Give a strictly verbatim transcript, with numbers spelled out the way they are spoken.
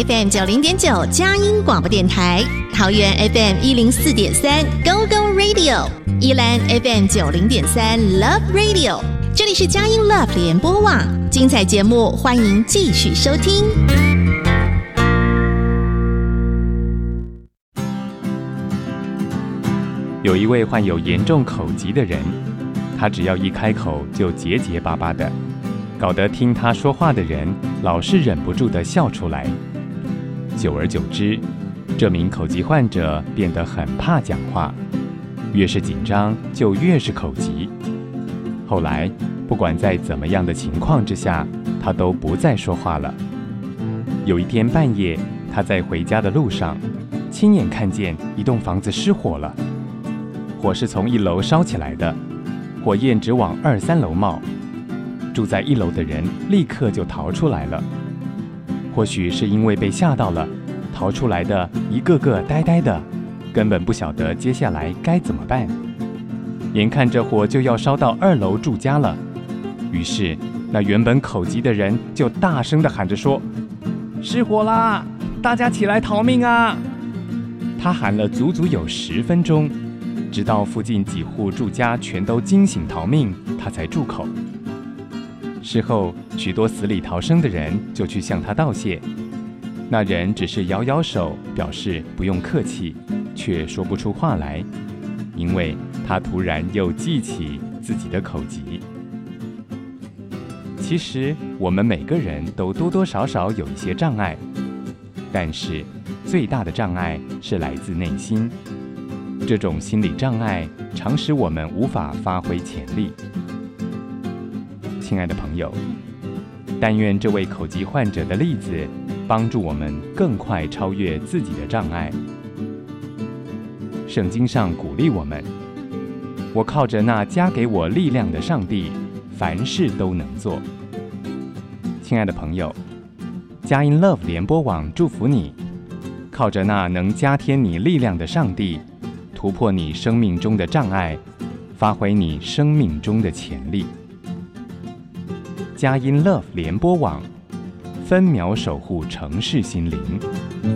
F M 九零点九佳音广播电台，桃园 F M 一零四点三 Go Go Radio， 宜兰 F M 九零点三 Love Radio。这里是佳音 Love 联播网，精彩节目欢迎继续收听。 有一位患有严重口疾的人，他只要一开口就结结巴巴的，搞得听他说话的人老是忍不住地笑出来。久而久之，这名口疾患者变得很怕讲话，越是紧张就越是口疾。后来，不管在怎么样的情况之下，他都不再说话了。有一天半夜，他在回家的路上，亲眼看见一栋房子失火了。火是从一楼烧起来的，火焰直往二三楼冒。住在一楼的人立刻就逃出来了。或许是因为被吓到了，逃出来的一个个呆呆的，根本不晓得接下来该怎么办。眼看着火就要烧到二楼住家了，于是那原本口疾的人就大声地喊着说：“失火啦！大家起来逃命啊！”他喊了足足有十分钟，直到附近几户住家全都惊醒逃命，他才住口。事后，许多死里逃生的人就去向他道谢，那人只是摇摇手，表示不用客气，却说不出话来，因为他突然又记起自己的口疾。其实，我们每个人都多多少少有一些障碍，但是最大的障碍是来自内心。这种心理障碍常使我们无法发挥潜力。亲爱的朋友，但愿这位口疾患者的例子帮助我们更快超越自己的障碍。圣经上鼓励我们：我靠着那加给我力量的上帝，凡事都能做。亲爱的朋友，佳音 Love 联播网祝福你，靠着那能加添你力量的上帝，突破你生命中的障碍，发挥你生命中的潜力。佳音 Love 联播网，分秒守护城市心灵。